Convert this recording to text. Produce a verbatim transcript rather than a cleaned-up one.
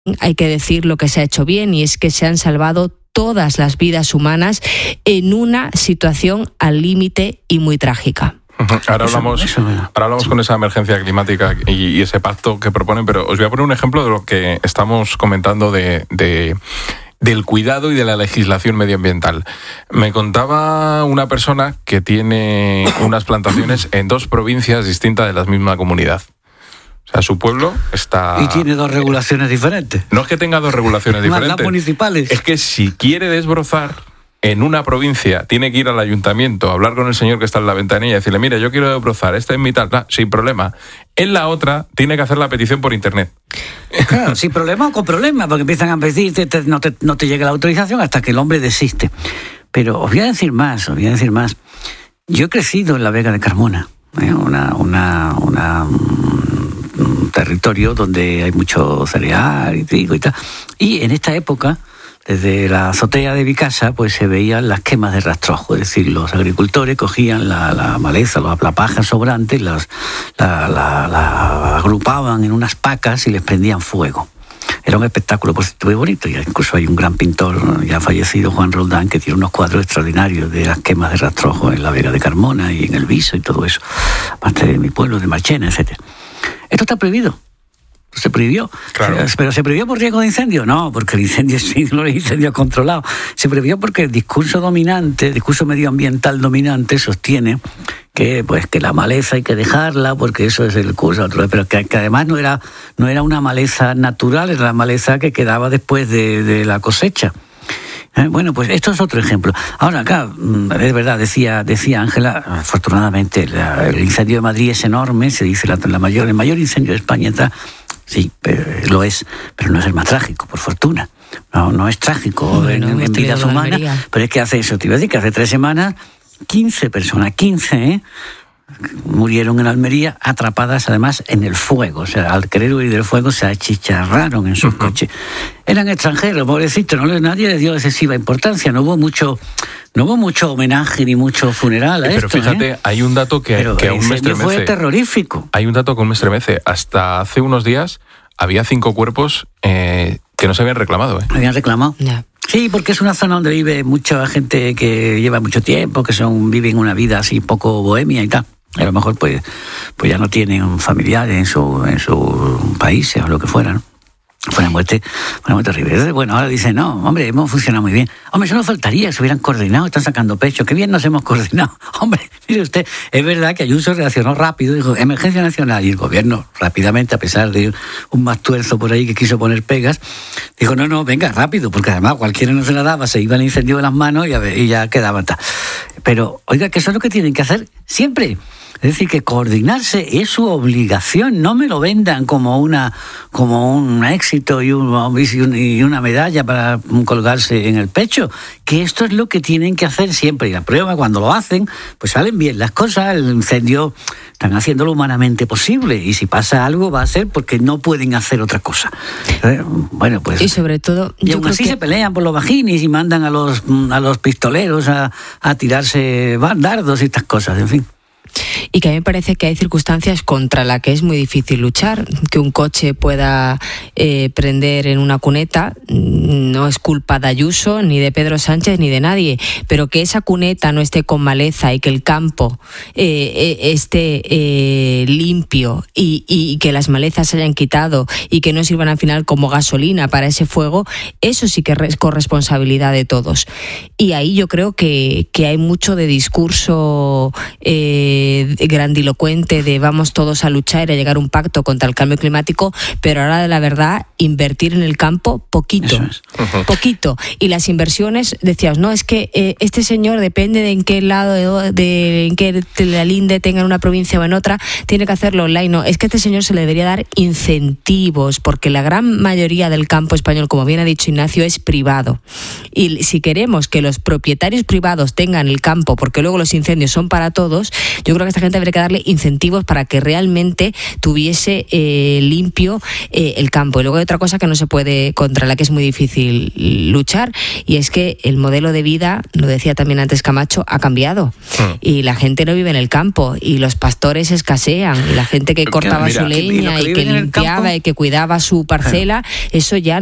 hay que decir lo que se ha hecho bien, y es que se han salvado todas las vidas humanas en una situación al límite y muy trágica. Ahora hablamos, ahora hablamos con esa emergencia climática y, y ese pacto que proponen, pero os voy a poner un ejemplo de lo que estamos comentando de, de, del cuidado y de la legislación medioambiental. Me contaba una persona que tiene unas plantaciones en dos provincias distintas de la misma comunidad. O sea, su pueblo está... Y tiene dos regulaciones diferentes. No es que tenga dos regulaciones diferentes. Las municipales. Es que si quiere desbrozar en una provincia, tiene que ir al ayuntamiento, hablar con el señor que está en la ventanilla y decirle, mira, yo quiero desbrozar, este es mi tal, tal, sin problema. En la otra, tiene que hacer la petición por internet. Claro, sin problema o con problema, porque empiezan a pedir, te, te, no, te, no te llega la autorización hasta que el hombre desiste. Pero os voy a decir más, os voy a decir más. Yo he crecido en la Vega de Carmona, ¿eh? una, una, una, un territorio donde hay mucho cereal y trigo y tal. Y en esta época, desde la azotea de mi casa, pues se veían las quemas de rastrojo, es decir, los agricultores cogían la, la maleza, la, la paja sobrante, las, la, la, la agrupaban en unas pacas y les prendían fuego. Era un espectáculo, por cierto, muy bonito. Y incluso hay un gran pintor ya fallecido, Juan Roldán, que tiene unos cuadros extraordinarios de las quemas de rastrojo en la Vega de Carmona y en el Viso y todo eso, aparte de mi pueblo, de Marchena, etcétera. Esto está prohibido. Se prohibió. Claro. ¿Pero se prohibió por riesgo de incendio? No, porque el incendio es un incendio controlado. Se prohibió porque el discurso dominante, el discurso medioambiental dominante sostiene que pues que la maleza hay que dejarla porque eso es el curso, pero que, que además no era, no era una maleza natural, era la maleza que quedaba después de, de la cosecha. Eh, bueno, pues esto es otro ejemplo. Ahora, acá, es verdad, decía decía Ángela, afortunadamente la, el incendio de Madrid es enorme, se dice la, la mayor, el mayor incendio de España está... Sí, pero lo es, pero no es el más trágico, por fortuna. No, no es trágico bueno, en, en vidas humanas, pero es que hace eso, te iba a decir que hace tres semanas, quince personas, quince, ¿eh? murieron en Almería, atrapadas además en el fuego. O sea, al querer huir del fuego se achicharraron en sus uh-huh. coches. Eran extranjeros, pobrecitos, no les, nadie les dio excesiva importancia, no hubo mucho... No hubo mucho homenaje ni mucho funeral a Pero esto. Pero fíjate, ¿eh? hay un dato que, que aún me estremece. Fue terrorífico. Hay un dato que aún me estremece. Hasta hace unos días había cinco cuerpos eh, que no se habían reclamado. ¿eh? Habían reclamado. Yeah. Sí, porque es una zona donde vive mucha gente que lleva mucho tiempo, que son viven una vida así poco bohemia y tal. A lo mejor pues, pues ya no tienen familiares en su, en sus países o lo que fuera, ¿no? Fue una muerte, fue una muerte terrible. Bueno, ahora dicen, no, hombre, hemos funcionado muy bien. Hombre, eso no faltaría, que se hubieran coordinado, están sacando pecho. Qué bien nos hemos coordinado. Hombre, mire usted, es verdad que Ayuso reaccionó rápido, dijo, emergencia nacional, y el gobierno rápidamente, a pesar de un más tuerzo por ahí que quiso poner pegas, dijo, no, no, venga, rápido, porque además cualquiera no se la daba, se iba el incendio de las manos y, a ver, y ya quedaba. Pero, oiga, que eso es lo que tienen que hacer siempre. Es decir, que coordinarse es su obligación, no me lo vendan como una como un éxito y, un, y una medalla para colgarse en el pecho, que esto es lo que tienen que hacer siempre. Y la prueba, cuando lo hacen, pues salen bien las cosas, el incendio están haciendo lo humanamente posible, y si pasa algo va a ser porque no pueden hacer otra cosa. ¿Eh? Bueno, pues... Y sobre todo... Y aún así que... se pelean por los bajinis y mandan a los, a los pistoleros a, a tirarse dardos y estas cosas, en fin. Y que a mí me parece que hay circunstancias contra las que es muy difícil luchar. Que un coche pueda eh, prender en una cuneta no es culpa de Ayuso, ni de Pedro Sánchez, ni de nadie, pero que esa cuneta no esté con maleza y que el campo eh, esté eh, limpio y, y que las malezas se hayan quitado y que no sirvan al final como gasolina para ese fuego, eso sí que es corresponsabilidad de todos. Y ahí yo creo que, que hay mucho de discurso eh, grandilocuente de vamos todos a luchar y a llegar a un pacto contra el cambio climático, pero ahora de la verdad invertir en el campo poquito, es. uh-huh. poquito. Y las inversiones, decías, no, es que eh, este señor depende de en qué lado, de, de en qué la linde tenga en una provincia o en otra, tiene que hacerlo online. No, es que a este señor se le debería dar incentivos, porque la gran mayoría del campo español, como bien ha dicho Ignacio, es privado. Y si queremos que los propietarios privados tengan el campo, porque luego los incendios son para todos, yo Yo creo que a esta gente habría que darle incentivos para que realmente tuviese eh, limpio eh, el campo. Y luego hay otra cosa que no se puede, contra la que es muy difícil luchar, y es que el modelo de vida, lo decía también antes Camacho, ha cambiado. Sí. Y la gente no vive en el campo, y los pastores escasean, y la gente que cortaba Mira, su leña y que, y que limpiaba y que cuidaba su parcela, eso ya